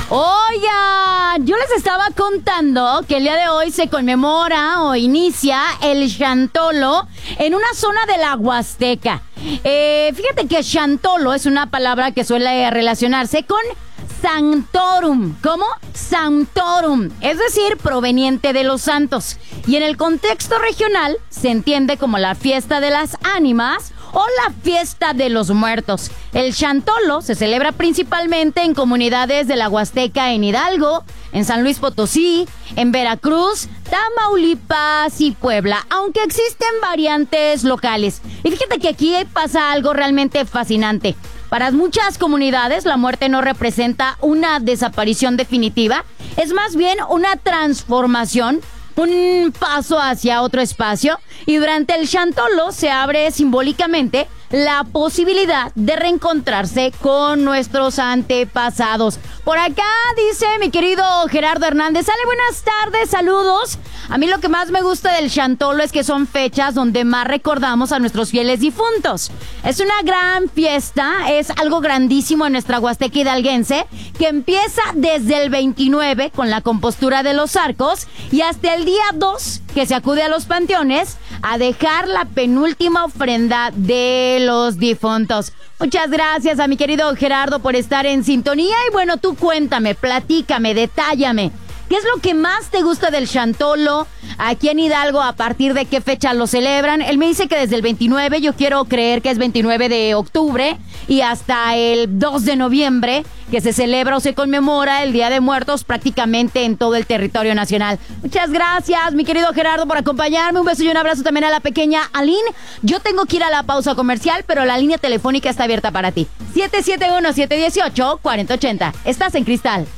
Oigan, yo les estaba contando que el día de hoy se conmemora o inicia el Chantolo en una zona de la Huasteca. Fíjate que Chantolo es una palabra que suele relacionarse con Sanctorum. ¿Cómo? Sanctorum, es decir, proveniente de los santos. Y en el contexto regional se entiende como la fiesta de las ánimas o la fiesta de los muertos. El Chantolo se celebra principalmente en comunidades de la Huasteca, en Hidalgo, en San Luis Potosí, en Veracruz, Tamaulipas y Puebla, aunque existen variantes locales. Y fíjate que aquí pasa algo realmente fascinante. Para muchas comunidades, la muerte no representa una desaparición definitiva, es más bien una transformación, un paso hacia otro espacio, y durante el Chantolo se abre simbólicamente la posibilidad de reencontrarse con nuestros antepasados. Por acá dice mi querido Gerardo Hernández, sale, buenas tardes, saludos. A mí lo que más me gusta del Chantolo es que son fechas donde más recordamos a nuestros fieles difuntos. Es una gran fiesta, es algo grandísimo en nuestra Huasteca hidalguense, que empieza desde el 29 con la compostura de los arcos y hasta el día 2 que se acude a los panteones a dejar la penúltima ofrenda de los difuntos. Muchas gracias a mi querido Gerardo por estar en sintonía. Y bueno, tú cuéntame, platícame, detállame. ¿Qué es lo que más te gusta del Chantolo? Aquí en Hidalgo, ¿a partir de qué fecha lo celebran? Él me dice que desde el 29, yo quiero creer que es 29 de octubre, y hasta el 2 de noviembre, que se celebra o se conmemora el Día de Muertos prácticamente en todo el territorio nacional. Muchas gracias, mi querido Gerardo, por acompañarme. Un beso y un abrazo también a la pequeña Aline. Yo tengo que ir a la pausa comercial, pero la línea telefónica está abierta para ti. 771-718-4080. Estás en Cristal.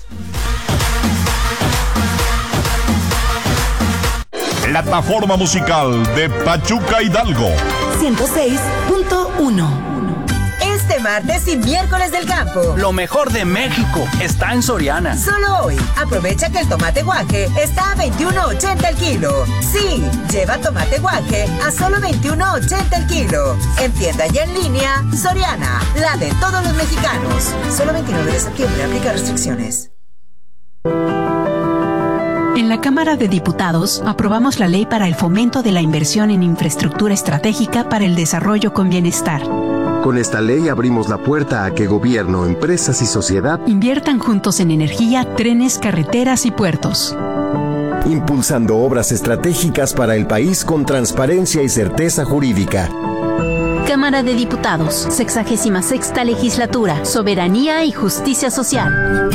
Plataforma musical de Pachuca Hidalgo 106.1. Este martes y miércoles del campo, lo mejor de México está en Soriana. Solo hoy, aprovecha que el tomate guaje está a $21.80 el kilo. Sí, lleva tomate guaje a solo $21.80 el kilo. En tienda y en línea, Soriana, la de todos los mexicanos. Solo 29 de septiembre, aplica restricciones. En la Cámara de Diputados aprobamos la Ley para el Fomento de la Inversión en Infraestructura Estratégica para el Desarrollo con Bienestar. Con esta ley abrimos la puerta a que gobierno, empresas y sociedad inviertan juntos en energía, trenes, carreteras y puertos, impulsando obras estratégicas para el país con transparencia y certeza jurídica. Cámara de Diputados, 66ª Legislatura, Soberanía y Justicia Social.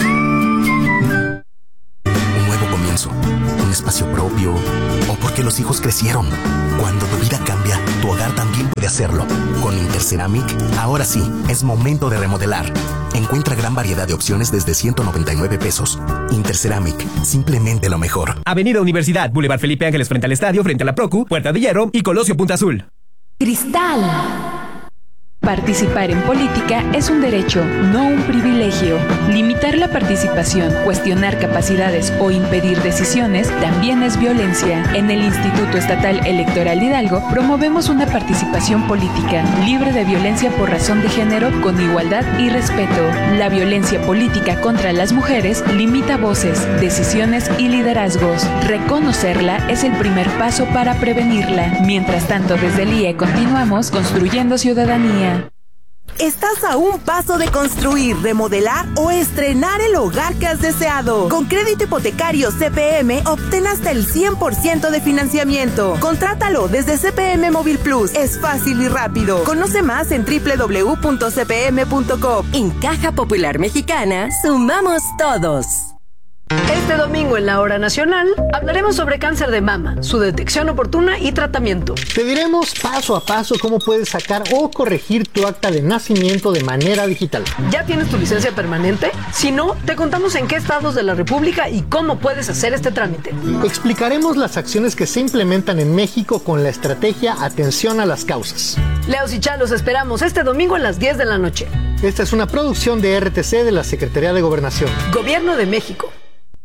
Un espacio propio, o porque los hijos crecieron. Cuando tu vida cambia, tu hogar también puede hacerlo. Con Interceramic, ahora sí, es momento de remodelar. Encuentra gran variedad de opciones desde 199 pesos. Interceramic, simplemente lo mejor. Avenida Universidad, Boulevard Felipe Ángeles frente al estadio, frente a la Procu, Puerta de Hierro y Colosio Punta Azul. Cristal. Participar en política es un derecho, no un privilegio. Limitar la participación, cuestionar capacidades o impedir decisiones también es violencia. En el Instituto Estatal Electoral Hidalgo promovemos una participación política libre de violencia por razón de género, con igualdad y respeto. La violencia política contra las mujeres limita voces, decisiones y liderazgos. Reconocerla es el primer paso para prevenirla. Mientras tanto, desde el IE continuamos construyendo ciudadanía. Estás a un paso de construir, remodelar o estrenar el hogar que has deseado. Con crédito hipotecario CPM, obtén hasta el 100% de financiamiento. Contrátalo desde CPM Móvil Plus. Es fácil y rápido. Conoce más en www.cpm.com. En Caja Popular Mexicana, sumamos todos. Este domingo en la Hora Nacional hablaremos sobre cáncer de mama, su detección oportuna y tratamiento. Te diremos paso a paso cómo puedes sacar o corregir tu acta de nacimiento de manera digital. ¿Ya tienes tu licencia permanente? Si no, te contamos en qué estados de la República y cómo puedes hacer este trámite. Explicaremos las acciones que se implementan en México con la estrategia Atención a las Causas. Leos y Chá, los esperamos este domingo a las 10 de la noche. Esta es una producción de RTC de la Secretaría de Gobernación. Gobierno de México.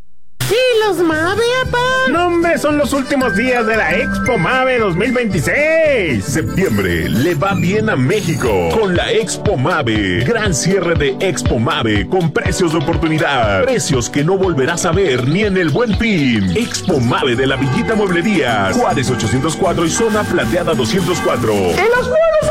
¿Y los Mave, papá? No, hombre, son los últimos días de la Expo Mave 2026. Septiembre le va bien a México con la Expo Mave. Gran cierre de Expo Mave con precios de oportunidad. Precios que no volverás a ver ni en el Buen Fin. Expo Mave de la Villita Mueblerías. Juárez 804 y Zona Plateada 204. ¡En los buenos